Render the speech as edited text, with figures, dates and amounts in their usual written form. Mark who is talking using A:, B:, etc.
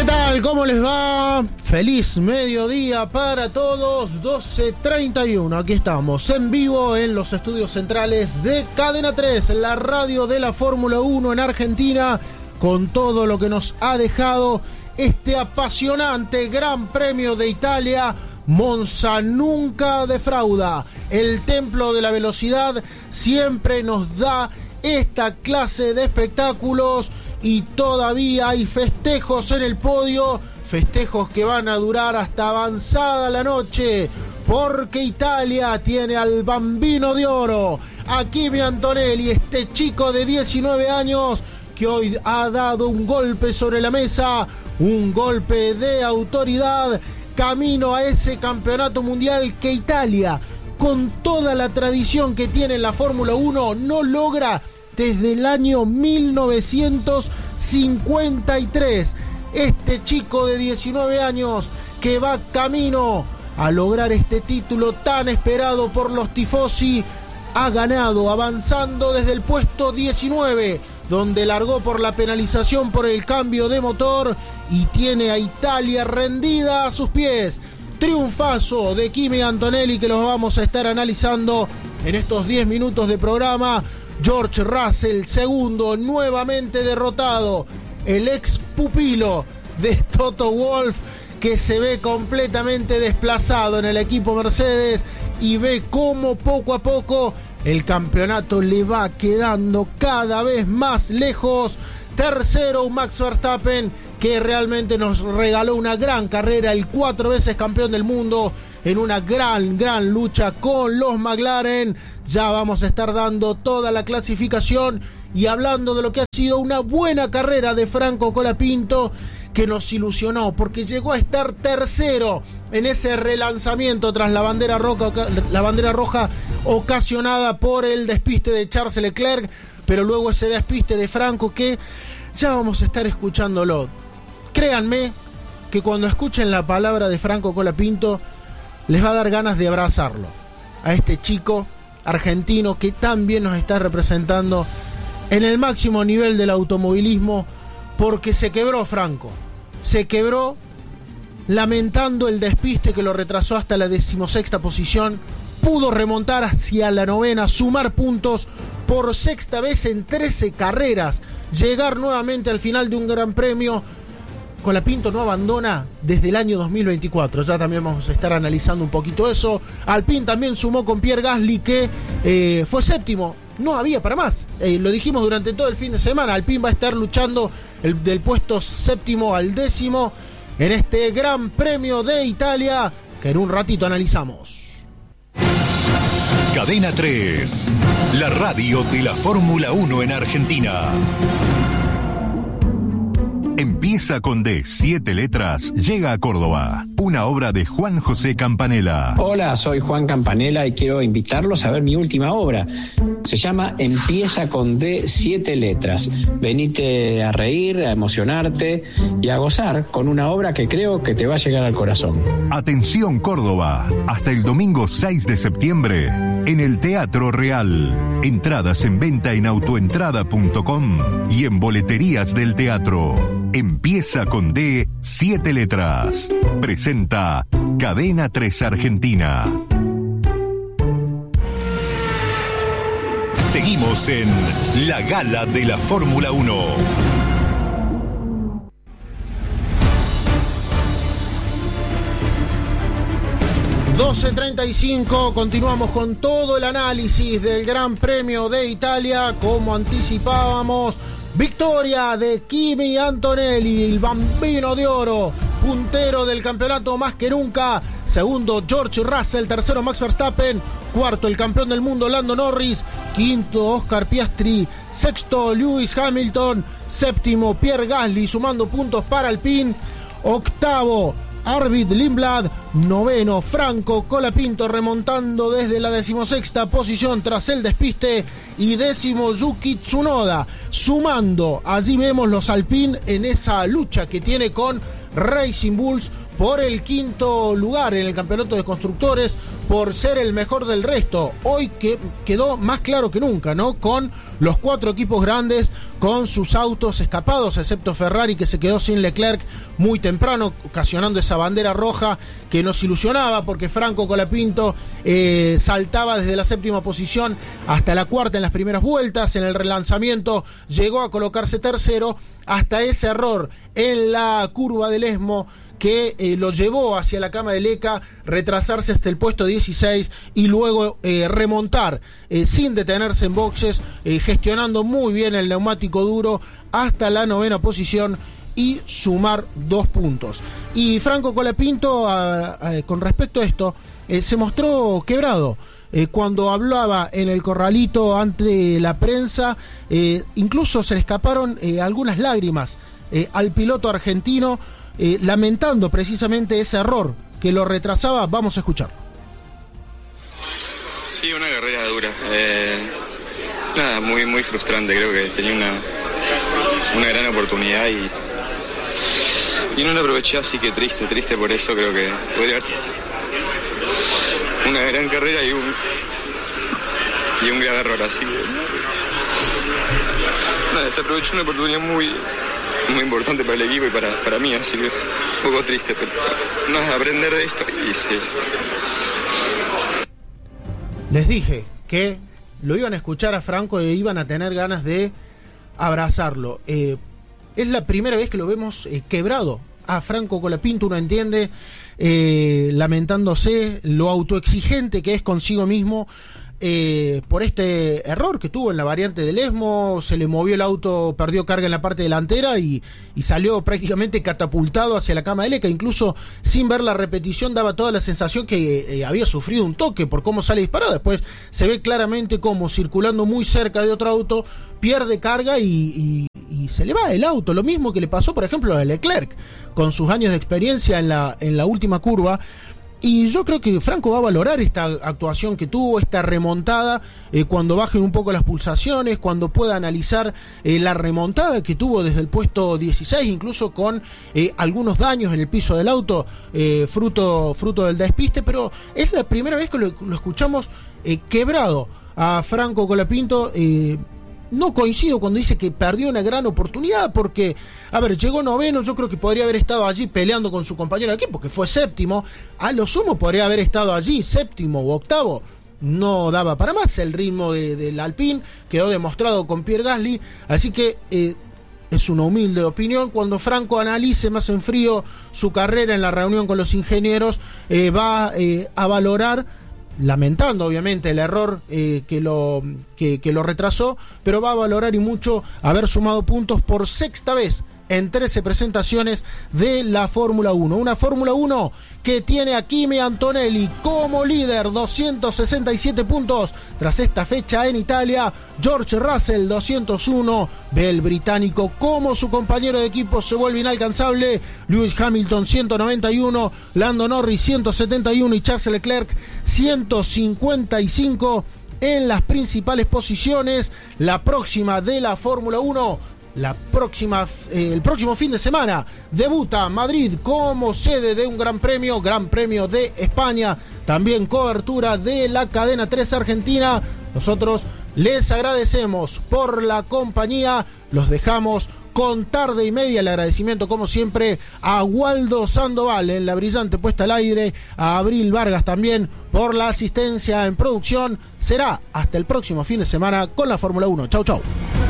A: ¿Qué tal? ¿Cómo les va? Feliz mediodía para todos, 12:31. Aquí estamos en vivo en los estudios centrales de Cadena 3, la radio de la Fórmula 1 en Argentina, con todo lo que nos ha dejado este apasionante Gran Premio de Italia. Monza nunca defrauda. El templo de la velocidad siempre nos da esta clase de espectáculos. Y todavía hay festejos en el podio, festejos que van a durar hasta avanzada la noche, porque Italia tiene al Bambino de Oro, a Kimi Antonelli, este chico de 19 años que hoy ha dado un golpe sobre la mesa, un golpe de autoridad, camino a ese campeonato mundial que Italia, con toda la tradición que tiene en la Fórmula 1, no logra desde el año 1953. Este chico de 19 años que va camino a lograr este título tan esperado por los tifosi, ha ganado avanzando desde el puesto 19, donde largó por la penalización por el cambio de motor, y tiene a Italia rendida a sus pies. Triunfazo de Kimi Antonelli que los vamos a estar analizando en estos 10 minutos de programa. George Russell, segundo, nuevamente derrotado. El ex pupilo de Toto Wolff, que se ve completamente desplazado en el equipo Mercedes y ve cómo poco a poco el campeonato le va quedando cada vez más lejos. Tercero, Max Verstappen, que realmente nos regaló una gran carrera, el 4 veces campeón del mundo, en una gran lucha con los McLaren. Ya vamos a estar dando toda la clasificación y hablando de lo que ha sido una buena carrera de Franco Colapinto, que nos ilusionó porque llegó a estar tercero en ese relanzamiento tras la bandera roja ocasionada por el despiste de Charles Leclerc, pero luego ese despiste de Franco que ya vamos a estar escuchándolo. Créanme que cuando escuchen la palabra de Franco Colapinto les va a dar ganas de abrazarlo, a este chico argentino que también nos está representando en el máximo nivel del automovilismo, porque se quebró Franco, se quebró lamentando el despiste que lo retrasó hasta la 16ª posición, pudo remontar hacia la 9ª, sumar puntos por sexta vez en 13 carreras, llegar nuevamente al final de un gran premio. Colapinto no abandona desde el año 2024, ya también vamos a estar analizando un poquito eso. Alpine también sumó con Pierre Gasly, que fue séptimo, no había para más, lo dijimos durante todo el fin de semana. Alpine va a estar luchando del puesto séptimo al 10º en este Gran Premio de Italia, que en un ratito analizamos.
B: Cadena 3, la radio de la Fórmula 1 en Argentina. Empieza con D, 7 letras, llega a Córdoba. Una obra de Juan José Campanella.
C: Hola, soy Juan Campanella y quiero invitarlos a ver mi última obra. Se llama Empieza con D, 7 letras. Venite a reír, a emocionarte y a gozar con una obra que creo que te va a llegar al corazón.
B: Atención Córdoba, hasta el domingo 6 de septiembre en el Teatro Real. Entradas en venta en autoentrada.com y en boleterías del teatro. Empieza con D, 7 letras. Presenta Cadena 3 Argentina. Seguimos en la Gala de la Fórmula 1.
A: 12:35, continuamos con todo el análisis del Gran Premio de Italia. Como anticipábamos, victoria de Kimi Antonelli, el Bambino de Oro, puntero del campeonato más que nunca. Segundo, George Russell. Tercero, Max Verstappen. Cuarto, el campeón del mundo, Lando Norris. Quinto, Oscar Piastri. Sexto, Lewis Hamilton. Séptimo, Pierre Gasly, sumando puntos para Alpine. Octavo, Arvid Lindblad. Noveno, Franco Colapinto, remontando desde la 16ª posición tras el despiste. Y décimo, Yuki Tsunoda, sumando. Allí vemos los Alpine en esa lucha que tiene con Racing Bulls por el quinto lugar en el campeonato de constructores. por ser el mejor del resto. Hoy que quedó más claro que nunca, ¿no? Con los 4 equipos grandes, con sus autos escapados, excepto Ferrari, que se quedó sin Leclerc muy temprano, ocasionando esa bandera roja que nos ilusionaba, porque Franco Colapinto saltaba desde la 7ª posición hasta la 4ª en las primeras vueltas. En el relanzamiento llegó a colocarse tercero, hasta ese error en la curva del ESMO que lo llevó hacia la cama de Leca, retrasarse hasta el puesto 16 y luego remontar sin detenerse en boxes, gestionando muy bien el neumático duro hasta la 9ª posición y sumar 2 puntos. Y Franco Colapinto, con respecto a esto, se mostró quebrado. Cuando hablaba en el corralito ante la prensa, incluso se le escaparon algunas lágrimas al piloto argentino, lamentando precisamente ese error que lo retrasaba. Vamos a escucharlo.
D: Sí, una carrera dura. Nada, muy, muy frustrante. Creo que tenía una gran oportunidad y no la aproveché, así que triste por eso. Creo que podría haber una gran carrera y un gran error, así que nada, se aprovechó una oportunidad muy importante para el equipo y para mí, así que un poco triste, pero no es aprender de esto y sí.
A: Les dije que lo iban a escuchar a Franco e iban a tener ganas de abrazarlo. Es la primera vez que lo vemos quebrado a Franco Colapinto. Uno entiende, lamentándose lo autoexigente que es consigo mismo, por este error que tuvo en la variante del ESMO. Se le movió el auto, perdió carga en la parte delantera y salió prácticamente catapultado hacia la cama de Leca. Incluso sin ver la repetición daba toda la sensación que había sufrido un toque por cómo sale disparado. Después se ve claramente cómo, circulando muy cerca de otro auto, pierde carga y se le va el auto. Lo mismo que le pasó, por ejemplo, a Leclerc con sus años de experiencia en la última curva. Y yo creo que Franco va a valorar esta actuación que tuvo, esta remontada, cuando bajen un poco las pulsaciones, cuando pueda analizar la remontada que tuvo desde el puesto 16, incluso con algunos daños en el piso del auto, fruto del despiste. Pero es la primera vez que lo escuchamos quebrado a Franco Colapinto. No coincido cuando dice que perdió una gran oportunidad, porque, a ver, llegó noveno. Yo creo que podría haber estado allí peleando con su compañero de equipo, que fue séptimo. A lo sumo podría haber estado allí séptimo u octavo. No daba para más el ritmo del Alpine, quedó demostrado con Pierre Gasly. Así que es una humilde opinión. Cuando Franco analice más en frío su carrera en la reunión con los ingenieros, va a valorar, lamentando obviamente el error que lo retrasó, pero va a valorar y mucho haber sumado puntos por 6ª vez en 13 presentaciones de la Fórmula 1. Una Fórmula 1 que tiene a Kimi Antonelli como líder, 267 puntos tras esta fecha en Italia. George Russell, 201. Ve el británico como su compañero de equipo se vuelve inalcanzable. Lewis Hamilton, 191. Lando Norris, 171. Y Charles Leclerc, 155 en las principales posiciones. La próxima de la Fórmula 1, el próximo fin de semana, debuta Madrid como sede de un Gran Premio de España, también cobertura de la cadena 3 Argentina. Nosotros les agradecemos por la compañía, los dejamos con Tarde y Media. El agradecimiento, como siempre, a Waldo Sandoval en la brillante puesta al aire, a Abril Vargas también por la asistencia en producción. Será hasta el próximo fin de semana con la Fórmula 1. Chau, chau.